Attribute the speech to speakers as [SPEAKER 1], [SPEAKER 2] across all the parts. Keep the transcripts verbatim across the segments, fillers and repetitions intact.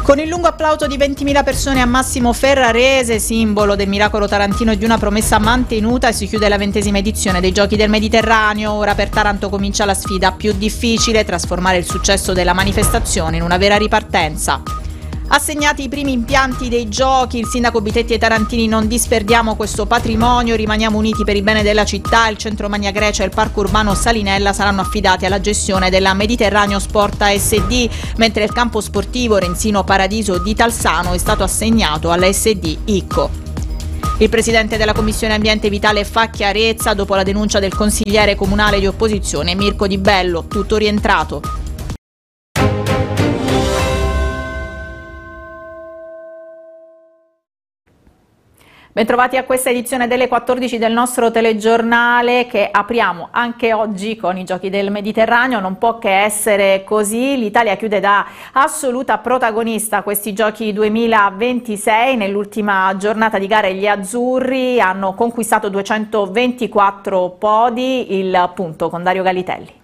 [SPEAKER 1] Con il lungo applauso di ventimila persone a Massimo Ferrarese, simbolo del miracolo tarantino e di una promessa mantenuta, si chiude la ventesima edizione dei Giochi del Mediterraneo. Ora per Taranto comincia la sfida più difficile, trasformare il successo della manifestazione in una vera ripartenza. Assegnati i primi impianti dei giochi, il sindaco Bitetti e i tarantini: non disperdiamo questo patrimonio, rimaniamo uniti per il bene della città. Il centro Magna Grecia e il parco urbano Salinella saranno affidati alla gestione della Mediterraneo Sport A S D, mentre il campo sportivo Renzino Paradiso di Talsano è stato assegnato alla S D Icco. Il presidente della Commissione Ambiente Vitale fa chiarezza dopo la denuncia del consigliere comunale di opposizione Mirko Di Bello: tutto rientrato. Bentrovati a questa edizione delle quattordici del nostro telegiornale, che apriamo anche oggi con i Giochi del Mediterraneo. Non può che essere così. L'Italia chiude da assoluta protagonista questi Giochi duemilaventisei. Nell'ultima giornata di gare gli azzurri hanno conquistato duecentoventiquattro podi. Il punto con Dario Galitelli.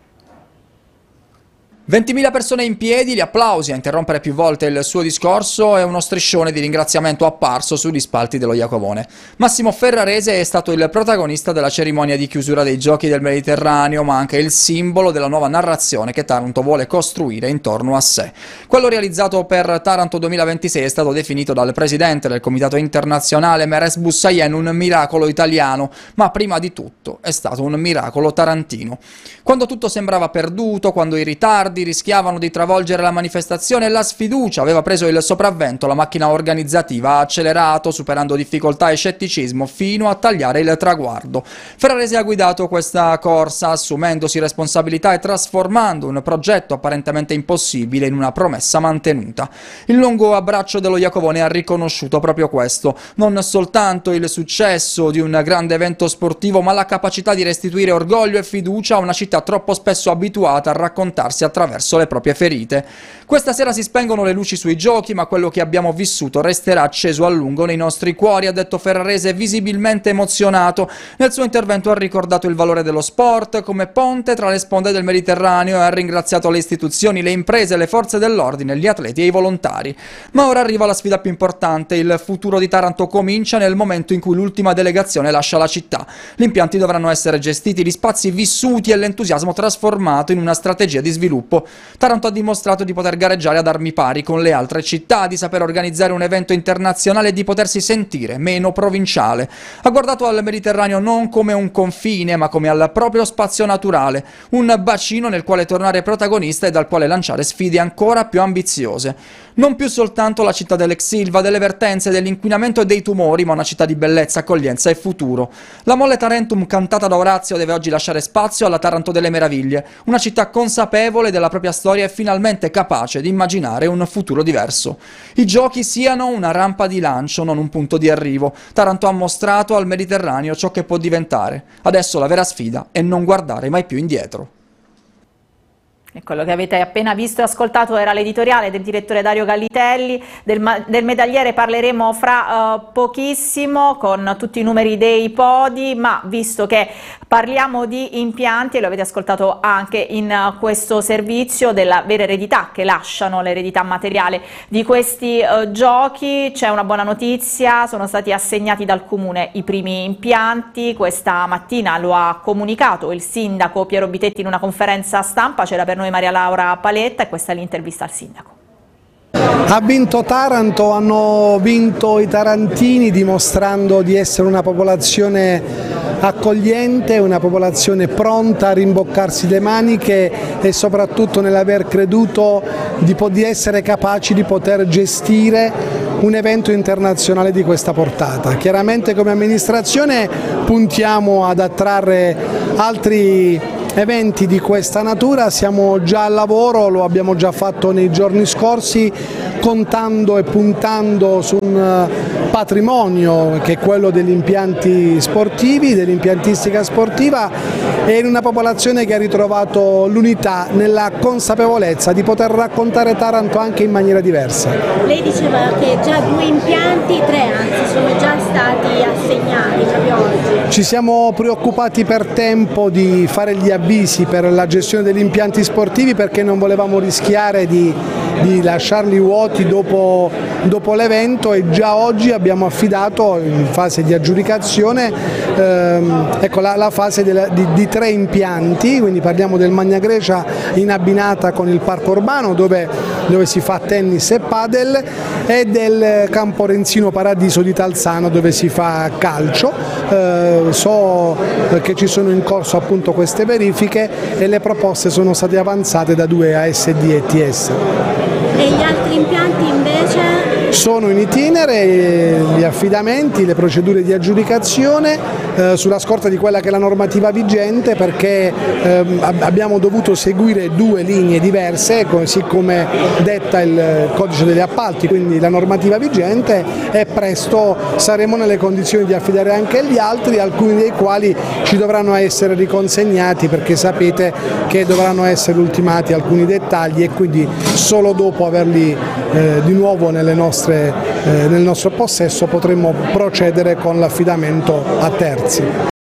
[SPEAKER 2] ventimila persone in piedi, gli applausi. A interrompere più volte il suo discorso è uno striscione di ringraziamento apparso sugli spalti dello Iacovone. Massimo Ferrarese è stato il protagonista della cerimonia di chiusura dei Giochi del Mediterraneo, ma anche il simbolo della nuova narrazione che Taranto vuole costruire intorno a sé. Quello realizzato per Taranto duemilaventisei è stato definito dal presidente del comitato internazionale Meres Bussayen un miracolo italiano, ma prima di tutto è stato un miracolo tarantino. Quando tutto sembrava perduto, quando i ritardi rischiavano di travolgere la manifestazione e la sfiducia aveva preso il sopravvento, la macchina organizzativa ha accelerato, superando difficoltà e scetticismo fino a tagliare il traguardo. Ferrarese ha guidato questa corsa, assumendosi responsabilità e trasformando un progetto apparentemente impossibile in una promessa mantenuta. Il lungo abbraccio dello Iacovone ha riconosciuto proprio questo: non soltanto il successo di un grande evento sportivo, ma la capacità di restituire orgoglio e fiducia a una città troppo spesso abituata a raccontarsi attraverso verso le proprie ferite. Questa sera si spengono le luci sui giochi, ma quello che abbiamo vissuto resterà acceso a lungo nei nostri cuori, ha detto Ferrarese, visibilmente emozionato. Nel suo intervento ha ricordato il valore dello sport come ponte tra le sponde del Mediterraneo e ha ringraziato le istituzioni, le imprese, le forze dell'ordine, gli atleti e i volontari. Ma ora arriva la sfida più importante: il futuro di Taranto comincia nel momento in cui l'ultima delegazione lascia la città. Gli impianti dovranno essere gestiti, gli spazi vissuti e l'entusiasmo trasformato in una strategia di sviluppo. Taranto ha dimostrato di poter gareggiare ad armi pari con le altre città, di saper organizzare un evento internazionale e di potersi sentire meno provinciale. Ha guardato al Mediterraneo non come un confine, ma come al proprio spazio naturale, un bacino nel quale tornare protagonista e dal quale lanciare sfide ancora più ambiziose. Non più soltanto la città dell'ex Silva, delle vertenze, dell'inquinamento e dei tumori, ma una città di bellezza, accoglienza e futuro. La Molle Tarentum cantata da Orazio deve oggi lasciare spazio alla Taranto delle meraviglie, una città consapevole della propria storia e finalmente capace di immaginare un futuro diverso. I giochi siano una rampa di lancio, non un punto di arrivo. Taranto ha mostrato al Mediterraneo ciò che può diventare. Adesso la vera sfida è non guardare mai più indietro.
[SPEAKER 1] E quello che avete appena visto e ascoltato era l'editoriale del direttore Dario Galitelli. Del, del medagliere parleremo fra uh, pochissimo con tutti i numeri dei podi, ma visto che parliamo di impianti, e lo avete ascoltato anche in uh, questo servizio, della vera eredità che lasciano, l'eredità materiale di questi uh, giochi, c'è una buona notizia: sono stati assegnati dal Comune i primi impianti. Questa mattina lo ha comunicato il sindaco Piero Bitetti in una conferenza stampa. C'era per noi Maria Laura Paletta e questa è l'intervista al sindaco.
[SPEAKER 3] Ha vinto Taranto, hanno vinto i tarantini, dimostrando di essere una popolazione accogliente, una popolazione pronta a rimboccarsi le maniche e soprattutto nell'aver creduto di, di essere capaci di poter gestire un evento internazionale di questa portata. Chiaramente come amministrazione puntiamo ad attrarre altri eventi di questa natura, siamo già al lavoro, lo abbiamo già fatto nei giorni scorsi, contando e puntando su un patrimonio che è quello degli impianti sportivi, dell'impiantistica sportiva, e in una popolazione che ha ritrovato l'unità nella consapevolezza di poter raccontare Taranto anche in maniera diversa.
[SPEAKER 4] Lei diceva che già due impianti, tre anzi, sono già stati assegnati proprio oggi.
[SPEAKER 3] Ci siamo preoccupati per tempo di fare gli avvisi per la gestione degli impianti sportivi perché non volevamo rischiare di di lasciarli vuoti dopo, dopo l'evento, e già oggi abbiamo affidato in fase di aggiudicazione ehm, ecco, la, la fase della, di, di tre impianti, quindi parliamo del Magna Grecia in abbinata con il parco urbano dove, dove si fa tennis e padel, e del campo Renzino Paradiso di Talzano dove si fa calcio. Eh, so che ci sono in corso appunto queste verifiche e le proposte sono state avanzate da due A S D e T S.
[SPEAKER 4] E gli altri impianti invece?
[SPEAKER 3] Sono in itinere gli affidamenti, le procedure di aggiudicazione eh, sulla scorta di quella che è la normativa vigente, perché eh, abbiamo dovuto seguire due linee diverse, così come detta il codice degli appalti, quindi la normativa vigente, e presto saremo nelle condizioni di affidare anche gli altri, alcuni dei quali ci dovranno essere riconsegnati perché sapete che dovranno essere ultimati alcuni dettagli, e quindi solo dopo averli eh, di nuovo nelle nostre Eh, nel nostro possesso potremmo procedere con l'affidamento a terzi.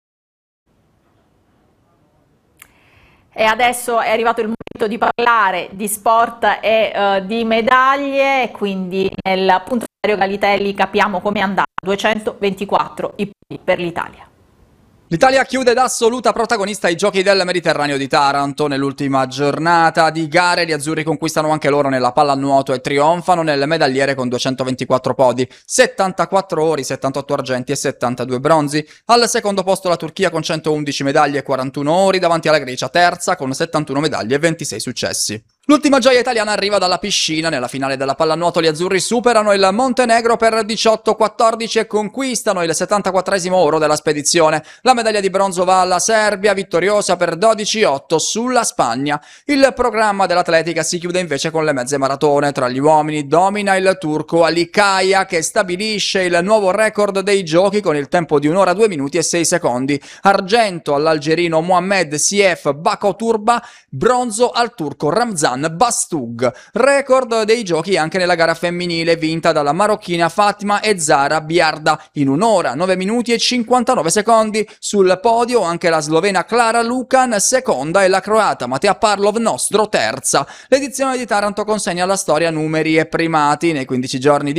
[SPEAKER 1] E adesso è arrivato il momento di parlare di sport e uh, di medaglie, quindi nel punto Mario Galitelli capiamo come è andato. duecentoventiquattro i punti per l'Italia.
[SPEAKER 2] L'Italia chiude da assoluta protagonista ai Giochi del Mediterraneo di Taranto. Nell'ultima giornata di gare gli azzurri conquistano anche loro nella pallanuoto e trionfano nel medagliere con duecentoventiquattro podi, settantaquattro ori, settantotto argenti e settantadue bronzi. Al secondo posto la Turchia con centoundici medaglie e quarantuno ori, davanti alla Grecia terza con settantuno medaglie e ventisei successi. L'ultima gioia italiana arriva dalla piscina. Nella finale della pallanuoto gli azzurri superano il Montenegro per diciotto a quattordici e conquistano il settantaquattresimo oro della spedizione. La medaglia di bronzo va alla Serbia, vittoriosa per dodici a otto sulla Spagna. Il programma dell'atletica si chiude invece con le mezze maratone. Tra gli uomini domina il turco Ali Kaya, che stabilisce il nuovo record dei giochi con il tempo di un'ora due minuti e sei secondi. Argento all'algerino Mohamed Sief Bakoturba, bronzo al turco Ramzan Bastug. Record dei giochi anche nella gara femminile vinta dalla marocchina Fatima e Zara Biarda in un'ora, nove minuti e cinquantanove secondi. Sul podio anche la slovena Klara Lukan seconda e la croata Matea Parlov Nostro terza. L'edizione di Taranto consegna alla storia numeri e primati. Nei quindici giorni di